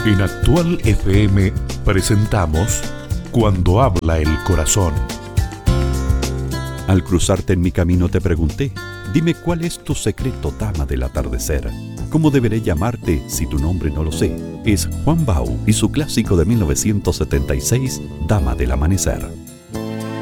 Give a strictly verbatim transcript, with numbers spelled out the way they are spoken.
En Actual F M presentamos Cuando habla el corazón. Al cruzarte en mi camino te pregunté, dime cuál es tu secreto, dama del atardecer. ¿Cómo deberé llamarte si tu nombre no lo sé? Es Juan Bau y su clásico de mil novecientos setenta y seis, Dama del amanecer.